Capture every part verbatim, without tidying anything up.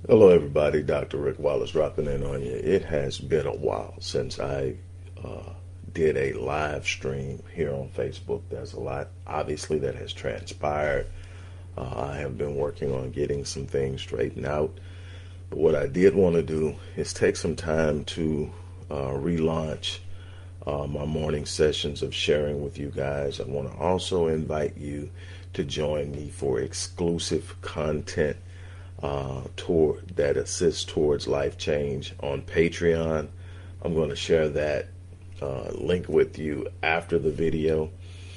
Hello, everybody. Doctor Rick Wallace dropping in on you. It has been a while since I uh, did a live stream here on Facebook. There's a lot, obviously, that has transpired. Uh, I have been working on getting some things straightened out. But what I did want to do is take some time to uh, relaunch uh, my morning sessions of sharing with you guys. I want to also invite you to join me for exclusive content uh, toward that assists towards life change on Patreon. I'm going to share that uh, link with you after the video.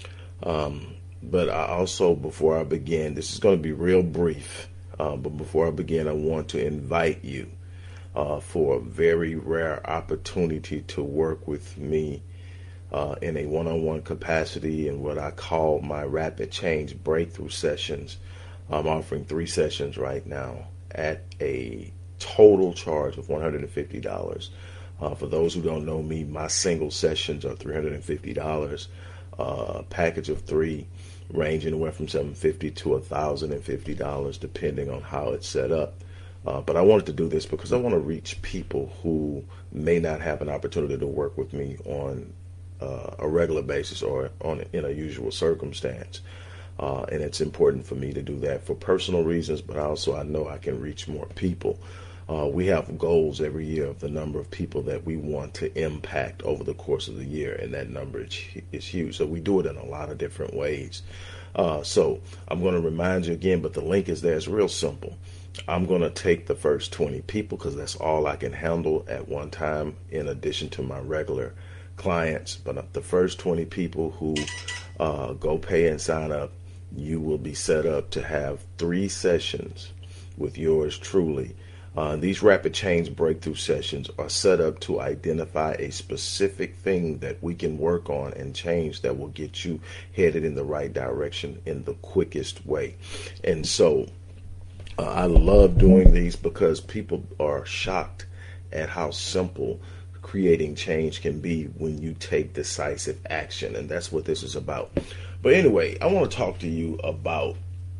Um, but I also, before I begin, this is going to be real brief. Uh, but before I begin, I want to invite you uh, for a very rare opportunity to work with me uh, in a one-on-one capacity in what I call my rapid change breakthrough sessions. I'm offering three sessions right now at a total charge of one hundred fifty dollars. Uh, for those who don't know me, my single sessions are three hundred fifty dollars. Uh, a package of three range anywhere from seven hundred fifty dollars to one thousand fifty dollars depending on how it's set up. Uh, but I wanted to do this because I want to reach people who may not have an opportunity to work with me on uh, a regular basis or on in a usual circumstance. Uh, and it's important for me to do that for personal reasons, but also I know I can reach more people. Uh, we have goals every year of the number of people that we want to impact over the course of the year, and that number is, is huge. So we do it in a lot of different ways. Uh, so I'm going to remind you again, but the link is there. It's real simple. I'm going to take the first twenty people because that's all I can handle at one time in addition to my regular clients. But the first twenty people who uh, go pay and sign up, you will be set up to have three sessions with yours truly. Uh, these rapid change breakthrough sessions are set up to identify a specific thing that we can work on and change that will get you headed in the right direction in the quickest way. And so uh, I love doing these because people are shocked at how simple creating change can be when you take decisive action. And that's what this is about. But anyway, I want to talk to you about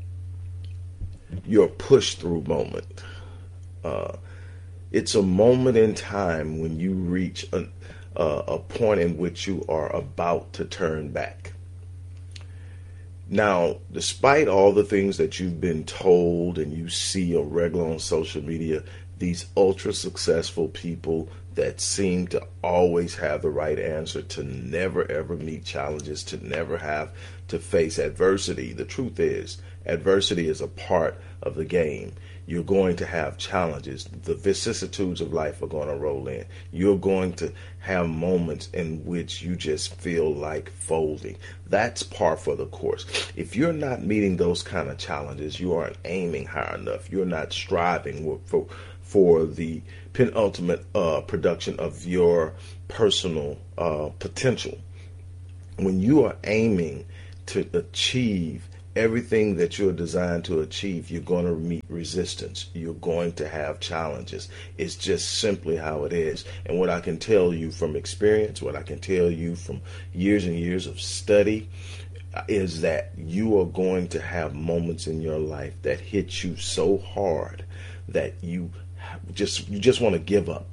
your push through moment. Uh, it's a moment in time when you reach a, uh, a point in which you are about to turn back. Now, despite all the things that you've been told and you see or regular on social media, these ultra successful people that seem to always have the right answer, to never ever meet challenges, to never have to face adversity. The truth is, adversity is a part of the game. You're going to have challenges. The vicissitudes of life are going to roll in. You're going to have moments in which you just feel like folding. That's par for the course. If you're not meeting those kind of challenges, you aren't aiming high enough. You're not striving for for the penultimate uh, production of your personal uh, potential. When you are aiming to achieve everything that you're designed to achieve, you're going to meet resistance. You're going to have challenges. It's just simply how it is. And what I can tell you from experience, what I can tell you from years and years of study, is that you are going to have moments in your life that hit you so hard that you just you just want to give up.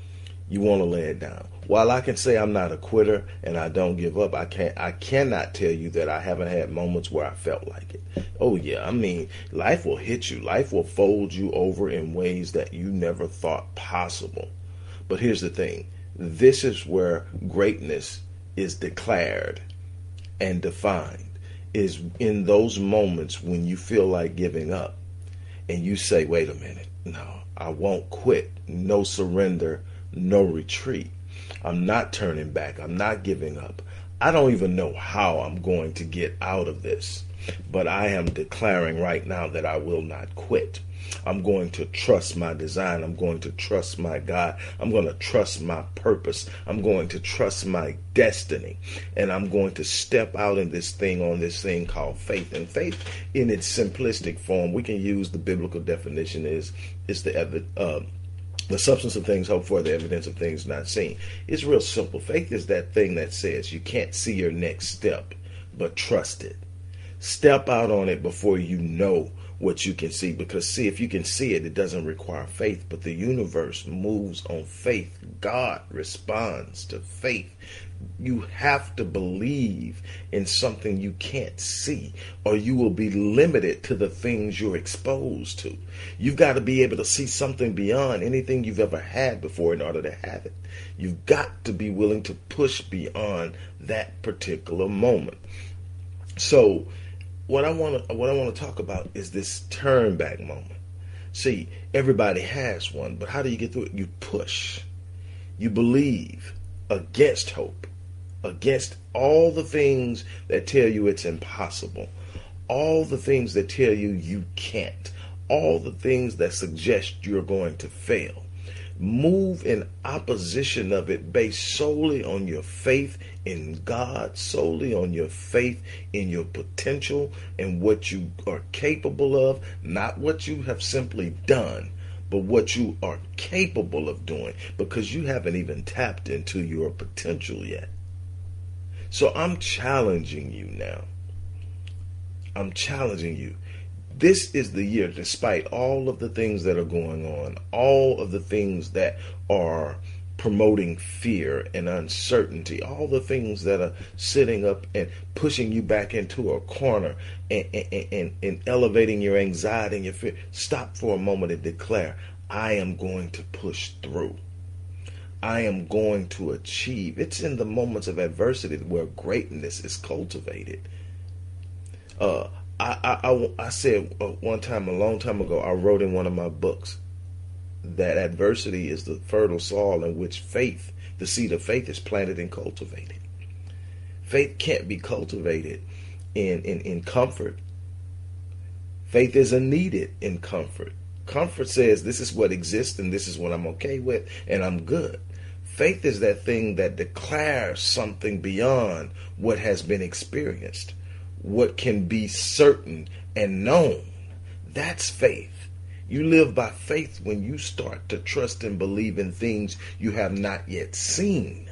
You want to lay it down. While I can say I'm not a quitter and I don't give up, I can't I cannot tell you that I haven't had moments where I felt like it. Oh yeah, I mean, life will hit you. Life will fold you over in ways that you never thought possible. But here's the thing. This is where greatness is declared and defined, is in those moments when you feel like giving up and you say, wait a minute, no, I won't quit. No surrender, no retreat. I'm not turning back. I'm not giving up. I don't even know how I'm going to get out of this, but I am declaring right now that I will not quit. I'm going to trust my design. I'm going to trust my God. I'm going to trust my purpose. I'm going to trust my destiny. And I'm going to step out in this thing on this thing called faith. And faith in its simplistic form, we can use the biblical definition is, is the uh, the substance of things hoped for, the evidence of things not seen. It's real simple. Faith is that thing that says you can't see your next step, but trust it. Step out on it before you know what you can see. Because see, if you can see it, it doesn't require faith, but the universe moves on faith. God responds to faith. You have to believe in something you can't see, or you will be limited to the things you're exposed to. You've got to be able to see something beyond anything you've ever had before in order to have it. You've got to be willing to push beyond that particular moment. So what I want to what I want to talk about is this turn back moment. See, everybody has one, but how do you get through it? You push. You believe against hope, against all the things that tell you it's impossible, all the things that tell you you can't, all the things that suggest you're going to fail. Move in opposition of it based solely on your faith in God, solely on your faith in your potential and what you are capable of, not what you have simply done, but what you are capable of doing, because you haven't even tapped into your potential yet. So I'm challenging you now. I'm challenging you. This is the year, despite all of the things that are going on, all of the things that are promoting fear and uncertainty, all the things that are sitting up and pushing you back into a corner and, and, and, and elevating your anxiety and your fear. Stop for a moment and declare, I am going to push through. I am going to achieve. It's in the moments of adversity where greatness is cultivated. Uh, I, I, I, I said one time, a long time ago, I wrote in one of my books that adversity is the fertile soil in which faith, the seed of faith, is planted and cultivated. Faith can't be cultivated in, in, in comfort. Faith isn't needed in comfort. Comfort says this is what exists and this is what I'm okay with and I'm good. Faith is that thing that declares something beyond what has been experienced, what can be certain and known. That's faith. You live by faith when you start to trust and believe in things you have not yet seen.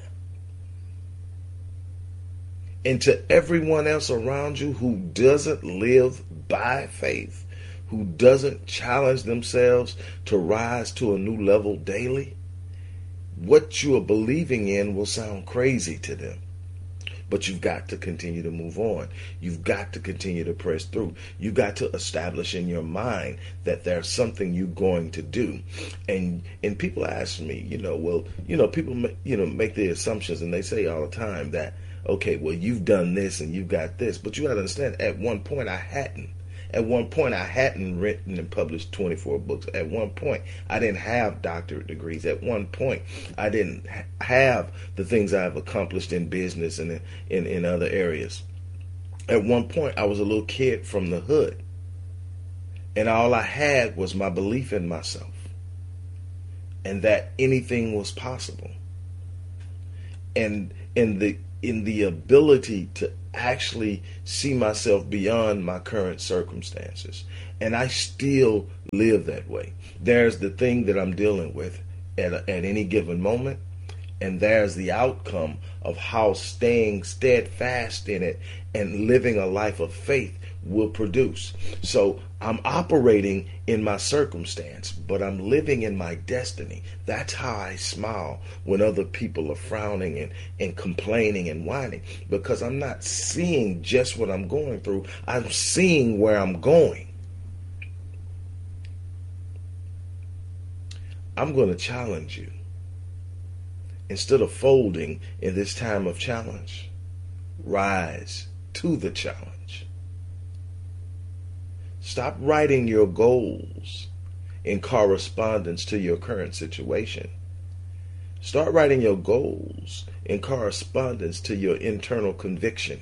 And to everyone else around you who doesn't live by faith, who doesn't challenge themselves to rise to a new level daily, what you are believing in will sound crazy to them. But you've got to continue to move on. You've got to continue to press through. You've got to establish in your mind that there's something you're going to do. And and people ask me, you know, well, you know, people, you know, make the assumptions and they say all the time that, okay, well, you've done this and you've got this. But you got to understand, at one point I hadn't. At one point, I hadn't written and published twenty-four books. At one point, I didn't have doctorate degrees. At one point, I didn't ha- have the things I've accomplished in business and in, in, in other areas. At one point, I was a little kid from the hood. And all I had was my belief in myself. And that anything was possible. And in the in the ability to actually see myself beyond my current circumstances. And I still live that way. There's the thing that I'm dealing with at, a, at any given moment. And there's the outcome of how staying steadfast in it and living a life of faith will produce. So I'm operating in my circumstance, but I'm living in my destiny. That's how I smile when other people are frowning and, and complaining and whining, because I'm not seeing just what I'm going through. I'm seeing where I'm going. I'm going to challenge you. Instead of folding in this time of challenge, rise to the challenge. Stop writing your goals in correspondence to your current situation. Start writing your goals in correspondence to your internal conviction.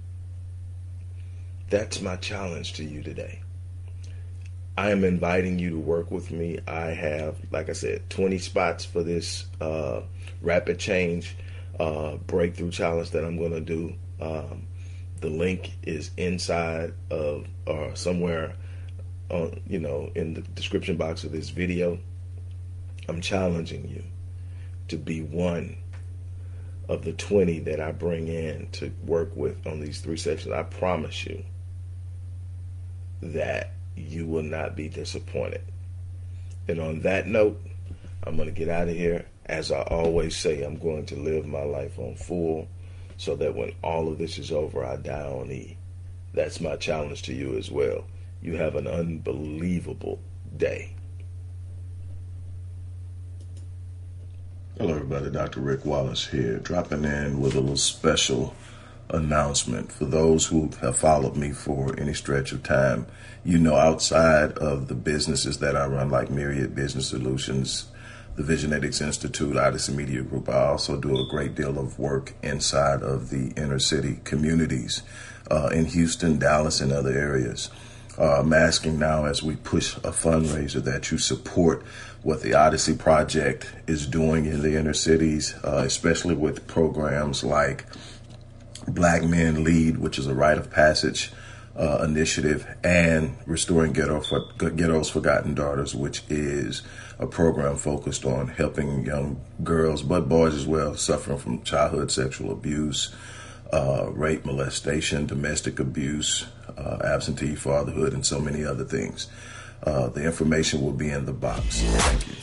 That's my challenge to you today. I am inviting you to work with me. I have, like I said, twenty spots for this uh, rapid change uh, breakthrough challenge that I'm going to do. Um, the link is inside of or somewhere, on, you know, in the description box of this video. I'm challenging you to be one of the twenty that I bring in to work with on these three sections. I promise you that you will not be disappointed. And on that note, I'm going to get out of here. As I always say, I'm going to live my life on full so that when all of this is over, I die on E. That's my challenge to you as well. You have an unbelievable day. Hello, everybody. Doctor Rick Wallace here, dropping in with a little special announcement. For those who have followed me for any stretch of time, you know, outside of the businesses that I run, like Myriad Business Solutions, the Visionetics Institute, Odyssey Media Group, I also do a great deal of work inside of the inner city communities uh, in Houston, Dallas, and other areas. Uh, I'm asking now, as we push a fundraiser, that you support what the Odyssey Project is doing in the inner cities, uh, especially with programs like Black Men Lead, which is a rite of passage uh, initiative, and Restoring Ghetto for, Ghetto's Forgotten Daughters, which is a program focused on helping young girls, but boys as well, suffering from childhood sexual abuse, uh, rape, molestation, domestic abuse, uh, absentee fatherhood, and so many other things. Uh, the information will be in the box. Thank you.